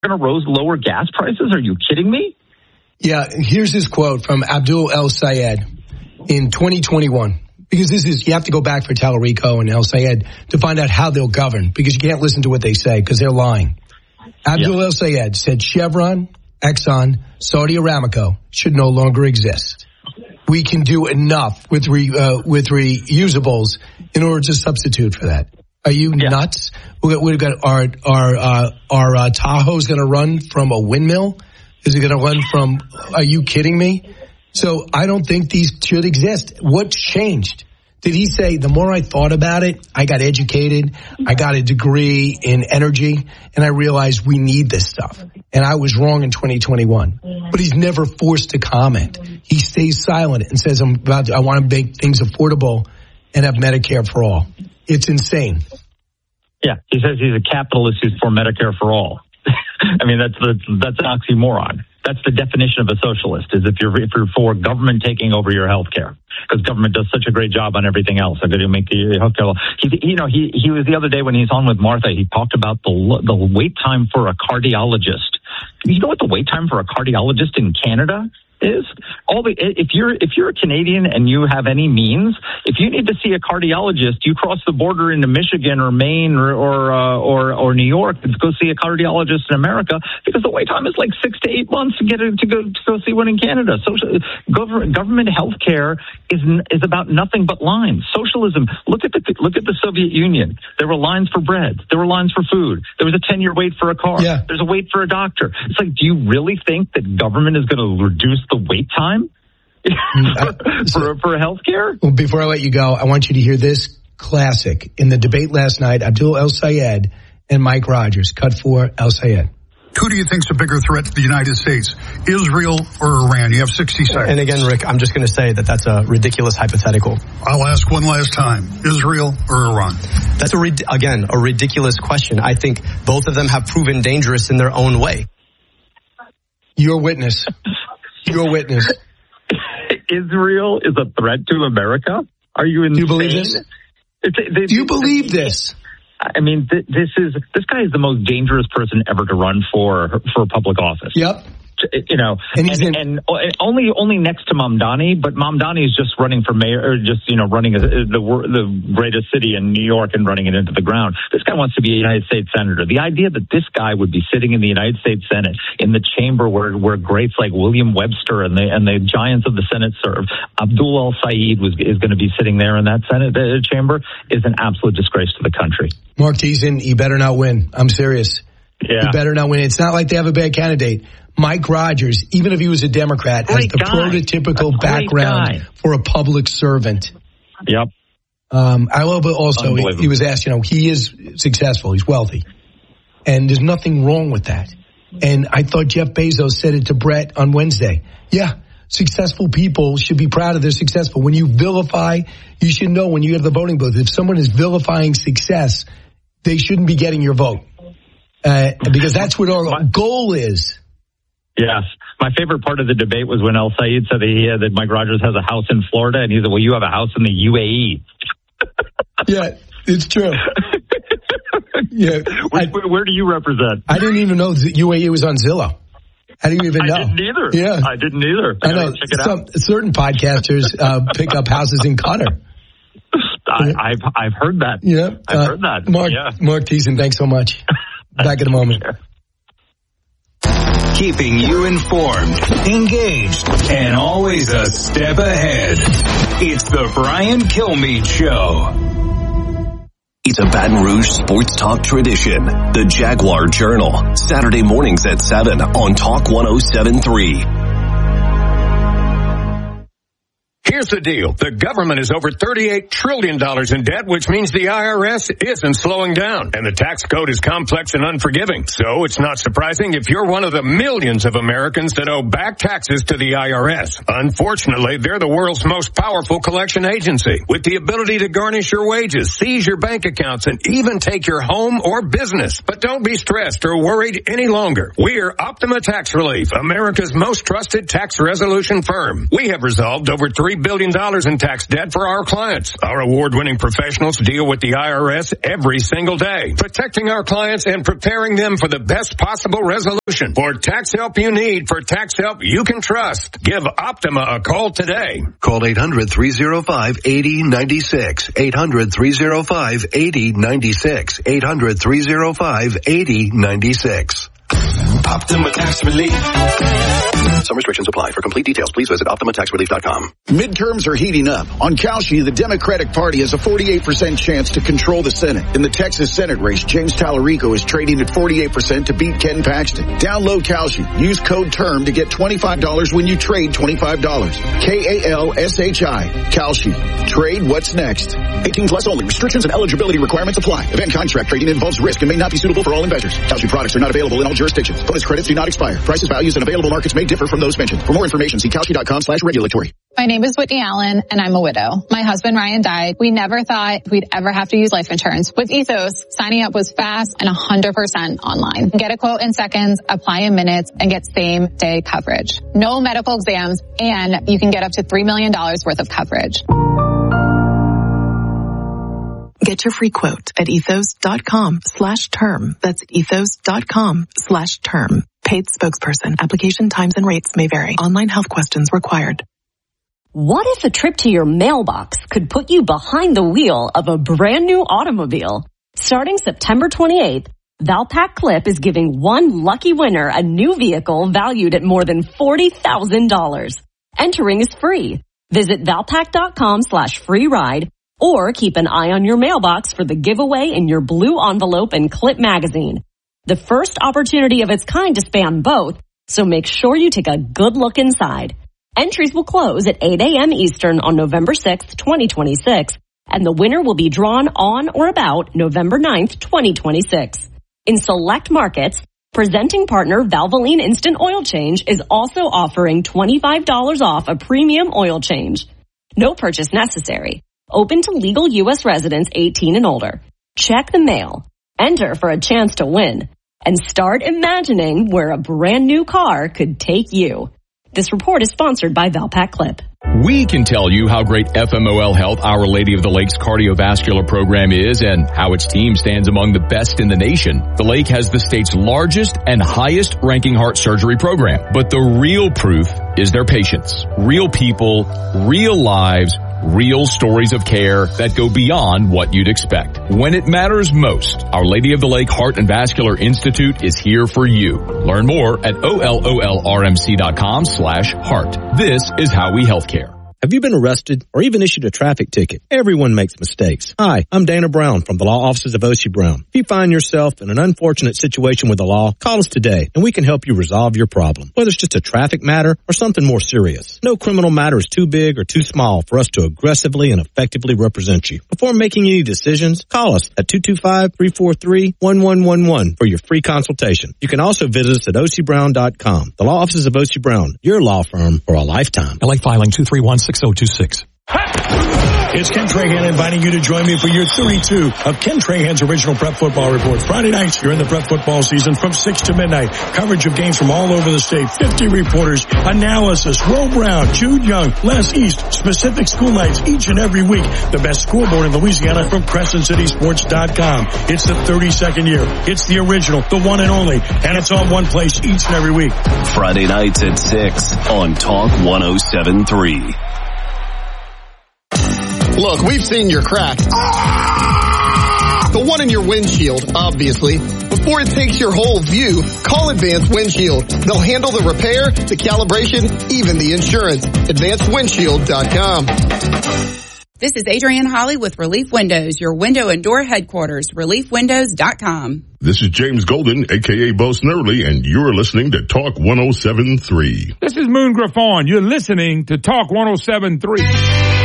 going to lower gas prices? Are you kidding me? Yeah, here's this quote from Abdul El Sayed in 2021. Because you have to go back for Tallarico and El Sayed to find out how they'll govern, because you can't listen to what they say because they're lying. Abdul El Sayed said Chevron, Exxon, Saudi Aramco should no longer exist. We can do enough with reusables in order to substitute for that. Are you nuts? We've got our Tahoe's going to run from a windmill. Is it going to run from? Are you kidding me? So I don't think these should exist. What's changed? Did he say the more I thought about it, I got educated, I got a degree in energy, and I realized we need this stuff. And I was wrong in 2021. But he's never forced to comment. He stays silent and says, I want to make things affordable and have Medicare for all. It's insane. Yeah, he says he's a capitalist who's for Medicare for all. I mean, that's an oxymoron. That's the definition of a socialist, is if you're for government taking over your health care, because government does such a great job on everything else. They're going to make the health care. He was the other day when he's on with Martha, he talked about the wait time for a cardiologist. You know what the wait time for a cardiologist in Canada is? If you're a Canadian and you have any means, if you need to see a cardiologist, you cross the border into Michigan or Maine or New York to go see a cardiologist in America, because the wait time is like 6 to 8 months to go see one in Canada. Government health care is about nothing but lines. Socialism. Look at the Soviet Union. There were lines for bread. There were lines for food. There was a 10-year wait for a car. Yeah. There's a wait for a doctor. It's like, do you really think that government is going to reduce the wait time for healthcare? Well, before I let you go, I want you to hear this classic. In the debate last night, Abdul El Sayed and Mike Rogers. Cut 4, El Sayed. Who do you think is a bigger threat to the United States, Israel or Iran? You have 60 seconds. And again, Rick, I'm just going to say that that's a ridiculous hypothetical. I'll ask one last time. Israel or Iran? That's, a ridiculous question. I think both of them have proven dangerous in their own way. Your witness. Israel is a threat to America? Are you insane? Do you believe this? Do you believe this? I mean, this guy is the most dangerous person ever to run for public office. Yep. You know, and only next to Mamdani, but Mamdani is just running for mayor, or just, running the greatest city in New York and running it into the ground. This guy wants to be a United States senator. The idea that this guy would be sitting in the United States Senate, in the chamber where greats like William Webster and the giants of the Senate serve, Abdul El Sayed is going to be sitting there in that Senate chamber, is an absolute disgrace to the country. Mark Thiessen, he better not win. I'm serious. Yeah. He better not win. It's not like they have a bad candidate. Mike Rogers, even if he was a Democrat, has the prototypical background for a public servant. Yep. I love it also. He was asked, he is successful. He's wealthy. And there's nothing wrong with that. And I thought Jeff Bezos said it to Brett on Wednesday. Yeah, successful people should be proud of their successful. When you vilify, you should know when you have the voting booth, if someone is vilifying success, they shouldn't be getting your vote. Because that's what our goal is. Yes. My favorite part of the debate was when El Sayed said that Mike Rogers has a house in Florida, and he said, well, you have a house in the UAE. Yeah, it's true. Yeah. Where do you represent? I didn't even know the UAE was on Zillow. I didn't even know. I didn't either. Yeah. I didn't either. I know. Check it out. Certain podcasters pick up houses in Qatar. I've heard that. Yeah. I've heard that. Mark Thiessen, thanks so much. Back in a moment. Keeping you informed, engaged, and always a step ahead. It's the Brian Kilmeade Show. It's a Baton Rouge sports talk tradition. The Jaguar Journal, Saturday mornings at 7 on Talk 107.3. Here's the deal. The government is over $38 trillion in debt, which means the IRS isn't slowing down. And the tax code is complex and unforgiving. So it's not surprising if you're one of the millions of Americans that owe back taxes to the IRS. Unfortunately, they're the world's most powerful collection agency, with the ability to garnish your wages, seize your bank accounts, and even take your home or business. But don't be stressed or worried any longer. We're Optima Tax Relief, America's most trusted tax resolution firm. We have resolved over $3 billion billion in tax debt for our clients. Our award-winning professionals deal with the IRS every single day, protecting our clients and preparing them for the best possible resolution. For tax help you need, for tax help you can trust, give Optima a call today. Call 800-305-8096. 800-305-8096. 800-305-8096. Optima Tax Relief. Some restrictions apply. For complete details, please visit OptimaTaxRelief.com. Midterms are heating up. On Kalshi, the Democratic Party has a 48% chance to control the Senate. In the Texas Senate race, James Tallarico is trading at 48% to beat Ken Paxton. Download Kalshi. Use code TERM to get $25 when you trade $25. Kalshi. Kalshi. Trade what's next. 18 plus only. Restrictions and eligibility requirements apply. Event contract trading involves risk and may not be suitable for all investors. Kalshi products are not available in all jurisdictions. Bonus credits do not expire. Prices, values, and available markets may differ from those mentioned. For more information, see Kalshi.com/regulatory. My name is Whitney Allen, and I'm a widow. My husband, Ryan, died. We never thought we'd ever have to use life insurance. With Ethos, signing up was fast and 100% online. Get a quote in seconds, apply in minutes, and get same-day coverage. No medical exams, and you can get up to $3 million worth of coverage. Get your free quote at ethos.com/term. That's ethos.com/term. Paid spokesperson. Application times and rates may vary. Online health questions required. What if a trip to your mailbox could put you behind the wheel of a brand new automobile? Starting September 28th, Valpak Clip is giving one lucky winner a new vehicle valued at more than $40,000. Entering is free. Visit Valpak.com/free ride or keep an eye on your mailbox for the giveaway in your blue envelope and Clip magazine. The first opportunity of its kind to span both, so make sure you take a good look inside. Entries will close at 8 a.m. Eastern on November 6th, 2026, and the winner will be drawn on or about November 9th, 2026. In select markets, presenting partner Valvoline Instant Oil Change is also offering $25 off a premium oil change. No purchase necessary. Open to legal U.S. residents 18 and older. Check the mail. Enter for a chance to win. And start imagining where a brand new car could take you. This report is sponsored by Valpak Clip. We can tell you how great FMOL Health, Our Lady of the Lake's cardiovascular program is and how its team stands among the best in the nation. The Lake has the state's largest and highest ranking heart surgery program. But the real proof is their patients. Real people, real lives, real stories of care that go beyond what you'd expect. When it matters most, Our Lady of the Lake Heart and Vascular Institute is here for you. Learn more at OLOLRMC.com/heart. This is how we healthcare. Have you been arrested or even issued a traffic ticket? Everyone makes mistakes. Hi, I'm Dana Brown from the law offices of O.C. Brown. If you find yourself in an unfortunate situation with the law, call us today and we can help you resolve your problem, whether it's just a traffic matter or something more serious. No criminal matter is too big or too small for us to aggressively and effectively represent you. Before making any decisions, call us at 225-343-1111 for your free consultation. You can also visit us at ocbrown.com. The law offices of O.C. Brown, your law firm for a lifetime. LA filing 231-6026. It's Ken Trahan inviting you to join me for year 32 of Ken Trahan's original Prep Football Report. Friday nights during the prep football season from 6 to midnight. Coverage of games from all over the state. 50 reporters, analysis, Will Brown, Jude Young, Les East, specific school nights each and every week. The best scoreboard in Louisiana from CrescentCitySports.com. It's the 32nd year. It's the original, the one and only, and it's on one place each and every week. Friday nights at 6 on Talk 107.3. Look, we've seen your crack. The one in your windshield, obviously. Before it takes your whole view, call Advanced Windshield. They'll handle the repair, the calibration, even the insurance. AdvancedWindshield.com. This is Adrienne Holly with Relief Windows, your window and door headquarters, ReliefWindows.com. This is James Golden, a.k.a. Bo Snerdley, and you're listening to Talk 107.3. This is Moon Griffon. You're listening to Talk 107.3.